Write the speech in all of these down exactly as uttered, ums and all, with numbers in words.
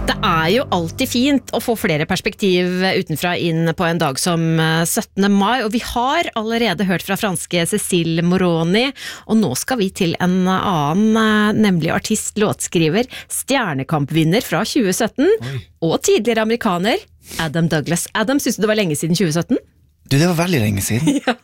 Det er jo alltid fint å få flere perspektiv utenfra inn på en dag som syttende mai, og vi har allerede hørt fra franske Cécile Moroni, og nå skal vi til en annen, nemlig artist, låtskriver, stjernekampvinner fra tjue sytten, Oi. Og tidligere amerikaner, Adam Douglas. Adam, synes du det var lenge siden tjue sytten? Du, det var veldig lenge siden. Ja.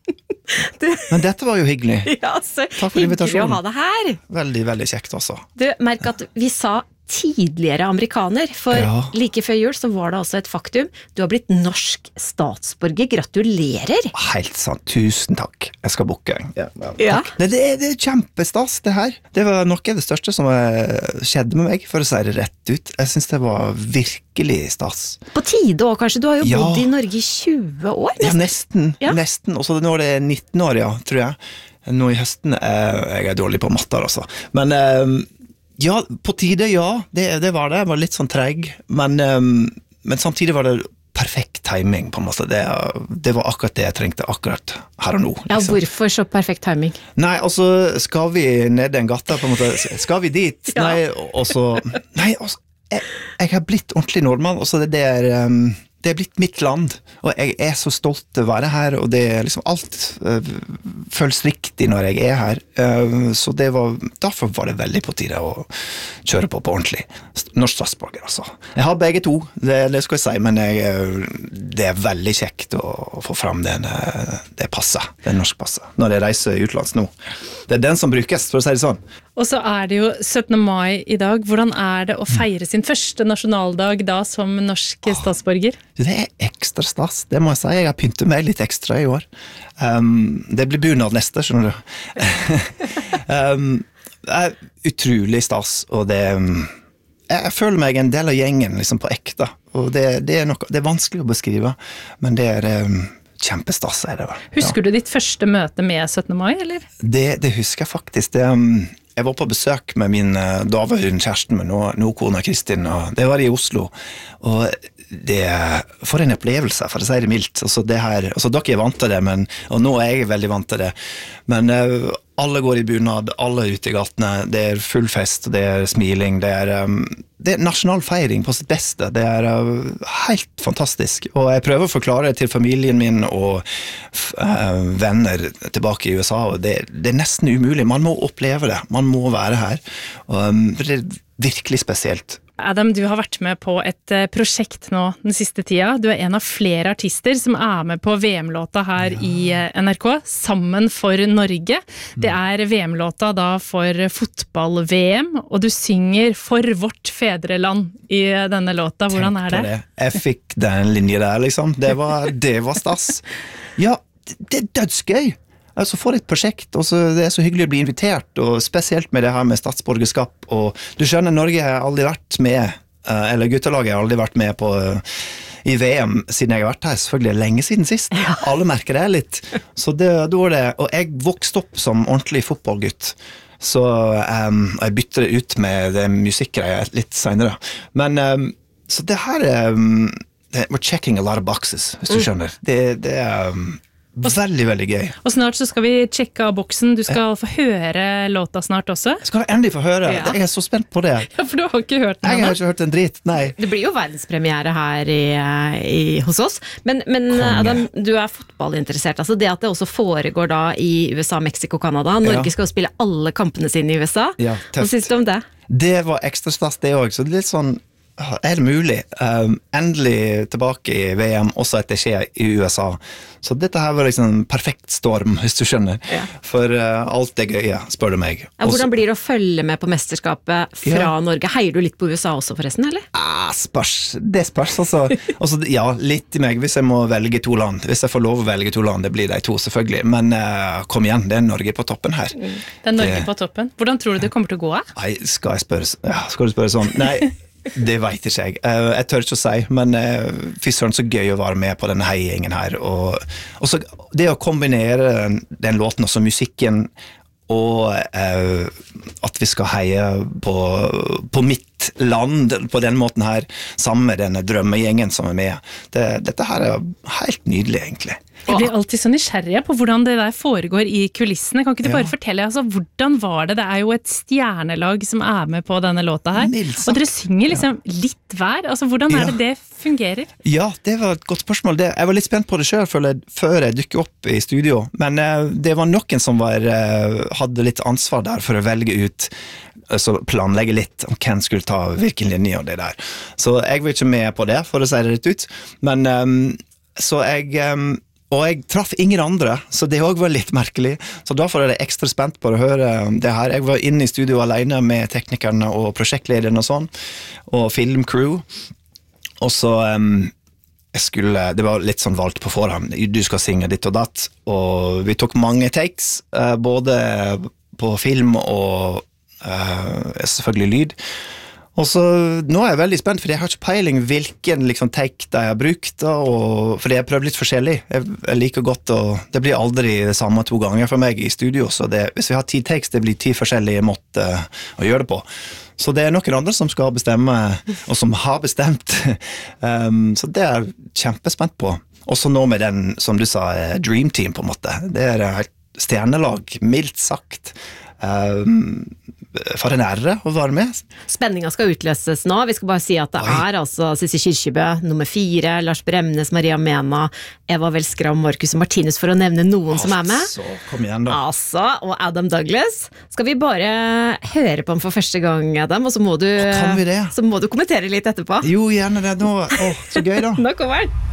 Du, Men dette var jo hyggelig. Ja, så Takk for hyggelig invitasjonen. å ha deg her. Veldig, veldig kjekt også. Du, merk at vi sa tidligere amerikaner, for ja. like før jul så var det altså et faktum. Du har blitt norsk statsborger. Gratulerer! Helt sant. Tusen takk. Jeg skal bukke. Ja, ja. Ja. Det, det, er, det er kjempestas, det her. Det var noe av det største som skjedde med meg, for å si det rett ut. Jeg synes det var virkelig stas. På tide også, kanskje? Du har jo ja. bodd i Norge i tjue år. Nesten. Ja, nesten. Ja. nesten. Og så nå er det nitten år, ja, tror jeg. Nå i høsten er jeg er dårlig på matter, altså. Men... Um, Ja, på tide, ja, det, det var det, jeg var litt sånn treg, men, um, men samtidig var det perfekt timing på en måte, det, det var akkurat det jeg trengte akkurat her og nå. Liksom. Ja, hvorfor så perfekt timing? Nei, altså, skal vi ned den gata på en måte, skal vi dit? Ja. Nei, og så, nei, altså, jeg, jeg har blitt ordentlig nordmann, og så det der... Um, Det er blitt mitt land, og jeg er så stolt til å være her, og det er liksom alt uh, føles riktig når jeg er her. Uh, så det var, derfor var det veldig på tide å kjøre på på ordentlig. Norsk statsborger, altså. Jeg har begge to, det, det skal jeg si, men jeg, det er veldig kjekt å, å få fram den, det passet, den norsk passet, når jeg reiser utlands nå. Det er den som brukes, for å si det sånn. Og så er det jo syttende mai i dag. Hvordan er det å feire sin første nasjonaldag da som norsk statsborger? Det er ekstra stas, det må jeg si. Jeg har pyntet meg litt ekstra i år. Um, det blir bunad neste, skjønner du. um, det er utrolig stas, og det... Jeg føler meg en del av gjengen liksom, på ekte, og det, det, er noe, det er vanskelig å beskrive, men det er... Um, kjempestas er det vel. Husker ja. du ditt første møte med syttende mai, eller? Det, det husker jeg faktisk. Det, um, jeg var på besøk med min uh, daværende kjæresten, med nå, nå kona Kristin, og det var i Oslo. Og det, for en opplevelse, for å si det mildt. Altså, det her, altså, dere er vant til det, men, og nå er jeg veldig vant til det. Men uh, alle går i bunad, alle er ute i gatene, det er full fest, det er smiling, det er... Um, Det er nasjonal feiring på sitt beste, det er uh, helt fantastisk, og jeg prøver å forklare det til familien min og uh, venner tilbake i U S A, og det, det er nesten umulig, man må oppleve det, man må være her, og um, det er virkelig spesielt. Adam, du har vært med på et uh, prosjekt nå den siste tida. Du er en av flere artister som er med på V M-låta her ja. i uh, N R K, Sammen for Norge. Mm. Det er V M-låta da for fotball-V M, og du synger For vårt fedreland i uh, denne låta. Hvordan er det? det? Jeg fikk den linje der, liksom. Det var, det var stas. Ja, det, det er dødsgøy. Altså for et prosjekt, og så det er så hyggelig å bli invitert, og spesielt med det her med statsborgerskap, og du skjønner, Norge har aldri vært med, eller guttelaget har aldri vært med på i V M siden jeg har vært her, selvfølgelig lenge siden sist. Ja. Alle merker det litt. Så det, da er det, og jeg vokste opp som ordentlig fotballgutt, så um, jeg bytter det ut med det musikkgreia litt senere. Men, um, så det her er, um, det, we're checking a lot of boxes, hvis du skjønner. Det, det er... Um, Veldig, veldig gøy. Og snart så skal vi sjekke av boksen. Du skal få høre låta snart også. Jeg skal endelig få høre. Ja. Jeg er så spent på det. Ja, for du har ikke hørt den. Jeg har ikke hørt en dritt, nei. Det blir jo verdenspremiere her i, i, hos oss. Men, men Adam, du er fotballinteressert. Altså det at det også foregår da i U S A, Mexico, Canada. Norge ja. skal jo spille alle kampene sine i U S A. Ja, hva synes du om det? Det var ekstra stas det også. Så det er litt sånn... Er det mulig? Um, endelig tilbake i V M, også at det skjer i U S A. Så dette her var liksom en perfekt storm, hvis du skjønner. Ja. For uh, alt er gøy, spør du meg. Ja, hvordan blir det å følge med på mesterskapet fra ja. Norge? Heier du litt på U S A også forresten, eller? Ah, spørs. Det spørs, altså. altså. Ja, litt i meg, hvis jeg må velge to land. Hvis jeg får lov å velge to land, det blir de to selvfølgelig. Men uh, kom igjen, det er Norge på toppen her. Mm. Det er Norge det... på toppen. Hvordan tror du det kommer til å gå? Nei, skal jeg spørre, ja, skal du spørre sånn? Nei, det vet ikke jeg. Jeg tør ikke å si, men fy søren så gøy å være med på denne heiingen her. Og, og så det å kombinere den, den låten, også musikken, og uh, at vi skal heie på, på mitt mitt land på den måten her, sammen med denne drømmegjengen som er med. Det, dette her er helt nydelig, egentlig. Jeg blir alltid så nysgjerrig på hvordan det der foregår i kulissene. Kan ikke du bare ja. fortelle, altså, hvordan var det? Det er jo et stjernelag som er med på denne låta her. Nilsa. Og dere synger liksom ja. litt hver. Altså, hvordan er ja. det det fungerer? Ja, det var et godt spørsmål. Det, jeg var litt spent på det selv før jeg, før jeg dykket opp i studio. Men uh, det var noen som var, uh, hadde litt ansvar der for å velge ut, altså planlegge litt om hvem skulle ta hvilken linje og det der. Så jeg var ikke med på det, for å si det litt ut. Men um, så jeg... Um, Og jeg traff ingen andre, så det også var litt merkelig. Så derfor er jeg ekstra spent på å høre det her. Jeg var inne i studio alene med teknikerne og prosjektlederne og sånn, og filmcrew. Og så um, jeg skulle, det var litt sånn valgt på forhånd. Du skal synge ditt og datt. Og vi tok mange takes, uh, både på film og uh, selvfølgelig lyd. Og så, nå er jeg veldig spent, for jeg har ikke peiling hvilken liksom, take de har brukt, og, fordi jeg prøver litt forskjellig. Jeg, jeg liker godt, og det blir aldri det samme to ganger for meg i studio, så det, hvis vi har ti takes, det blir ti forskjellige måter å gjøre det på. Så det er noen andre som skal bestemme, og som har bestemt. Um, så det er jeg kjempespent på. Også nå med den, som du sa, Dream Team på en måte. Det er et stjernelag, mildt sagt. Um, for en ære å være med. Spenninga skal utløses nå. Vi skal bare si at det Oi. er altså Sissy Kyrkjebø, nummer fire, Lars Bremnes, Maria Mena, Eva Velskram, Marcus og Martinus, for å nevne noen altså, som er med. Så, kom igjen da. Altså, og Adam Douglas. Skal vi bare høre på ham for første gang, Adam, og så må du, kan vi det? Så må du kommentere litt etterpå. Jo, gjerne det. Nå, åh, så gøy da. Nå kommer han.